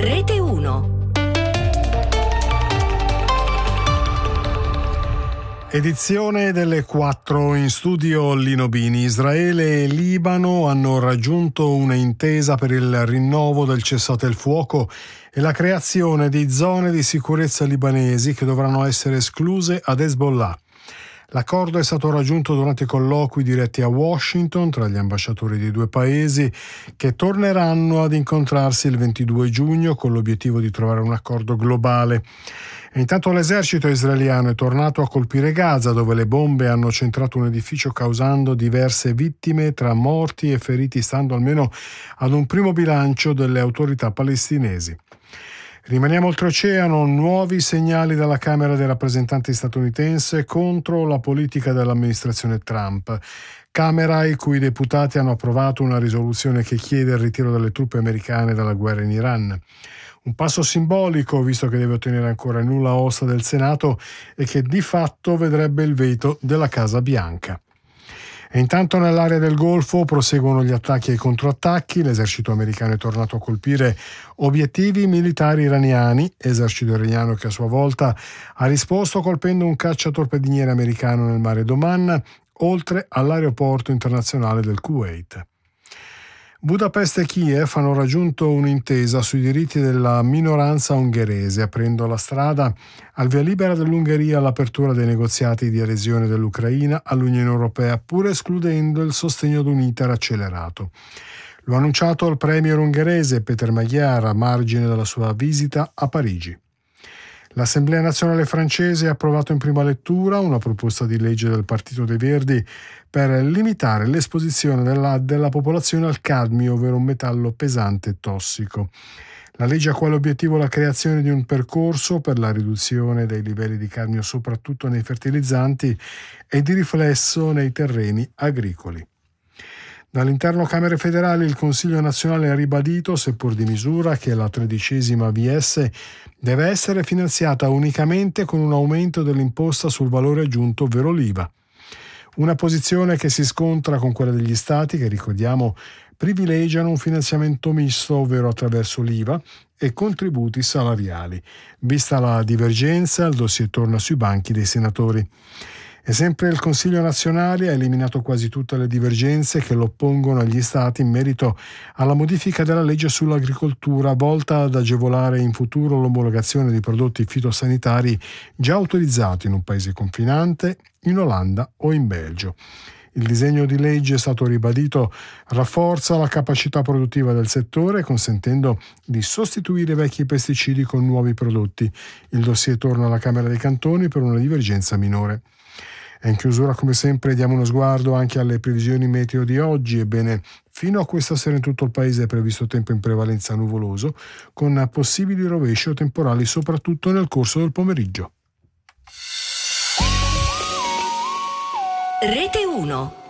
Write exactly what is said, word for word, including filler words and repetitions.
Rete uno. Edizione delle quattro, in studio Lino Bini. Israele e Libano hanno raggiunto un'intesa per il rinnovo del cessate il fuoco e la creazione di zone di sicurezza libanesi che dovranno essere escluse ad Hezbollah. L'accordo è stato raggiunto durante i colloqui diretti a Washington tra gli ambasciatori dei due paesi, che torneranno ad incontrarsi il ventidue giugno con l'obiettivo di trovare un accordo globale. E intanto l'esercito israeliano è tornato a colpire Gaza, dove le bombe hanno centrato un edificio causando diverse vittime tra morti e feriti, stando almeno ad un primo bilancio delle autorità palestinesi. Rimaniamo oltreoceano, nuovi segnali dalla Camera dei rappresentanti statunitense contro la politica dell'amministrazione Trump. Camera i cui deputati hanno approvato una risoluzione che chiede il ritiro delle truppe americane dalla guerra in Iran. Un passo simbolico, visto che deve ottenere ancora il nulla osta del Senato e che di fatto vedrebbe il veto della Casa Bianca. E intanto nell'area del Golfo proseguono gli attacchi e i controattacchi. L'esercito americano è tornato a colpire obiettivi militari iraniani, esercito iraniano che a sua volta ha risposto colpendo un cacciatorpediniere americano nel mare d'Oman, oltre all'aeroporto internazionale del Kuwait. Budapest e Kiev hanno raggiunto un'intesa sui diritti della minoranza ungherese, aprendo la strada al via libera dell'Ungheria all'apertura dei negoziati di adesione dell'Ucraina all'Unione Europea, pur escludendo il sostegno ad un iter accelerato. Lo ha annunciato il premier ungherese Peter Magyar a margine della sua visita a Parigi. L'Assemblea nazionale francese ha approvato in prima lettura una proposta di legge del Partito dei Verdi per limitare l'esposizione della, della popolazione al cadmio, ovvero un metallo pesante e tossico. La legge ha quale obiettivo la creazione di un percorso per la riduzione dei livelli di cadmio soprattutto nei fertilizzanti e di riflesso nei terreni agricoli. Dall'interno Camere federali il Consiglio nazionale ha ribadito, seppur di misura, che la tredicesima V S deve essere finanziata unicamente con un aumento dell'imposta sul valore aggiunto, ovvero l'I V A. Una posizione che si scontra con quella degli Stati che, ricordiamo, privilegiano un finanziamento misto, ovvero attraverso l'I V A e contributi salariali. Vista la divergenza, il dossier torna sui banchi dei senatori. E sempre il Consiglio nazionale ha eliminato quasi tutte le divergenze che lo oppongono agli Stati in merito alla modifica della legge sull'agricoltura volta ad agevolare in futuro l'omologazione di prodotti fitosanitari già autorizzati in un paese confinante, in Olanda o in Belgio. Il disegno di legge, è stato ribadito, rafforza la capacità produttiva del settore, consentendo di sostituire vecchi pesticidi con nuovi prodotti. Il dossier torna alla Camera dei Cantoni per una divergenza minore. E in chiusura, come sempre, diamo uno sguardo anche alle previsioni meteo di oggi. Ebbene, fino a questa sera in tutto il paese è previsto tempo in prevalenza nuvoloso, con possibili rovesci o temporali soprattutto nel corso del pomeriggio. Rete uno.